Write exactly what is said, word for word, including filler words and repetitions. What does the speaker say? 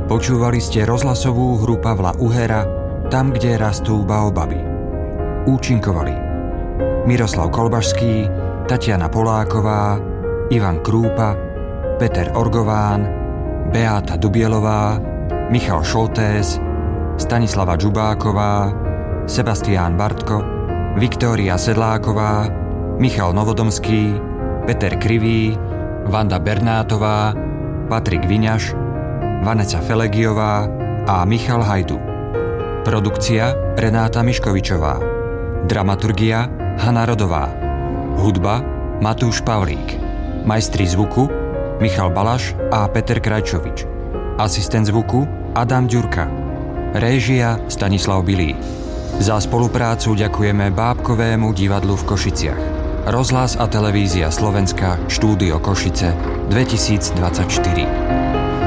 Počúvali ste rozhlasovú hru Pavla Uhera Tam, kde rastú baobaby. Účinkovali Miroslav Kolbašský, Tatiana Poláková, Ivan Krúpa, Peter Orgován, Beáta Dubielová, Michal Šoltés, Stanislava Džubáková, Sebastián Bartko, Viktória Sedláková, Michal Novodomský, Peter Krivý, Vanda Bernátová, Patrik Viňaš, Vanessa Felegiová a Michal Hajdu. Produkcia Renáta Miškovičová. Dramaturgia Hana Rodová. Hudba Matúš Pavlík. Majstri zvuku Michal Balaš a Peter Krajčovič. Asistent zvuku Adam Ďurka. Réžia Stanislav Bilý. Za spoluprácu ďakujeme Bábkovému divadlu v Košiciach. Rozhlas a televízia Slovenska, štúdio Košice, dvetisícdvadsaťštyri.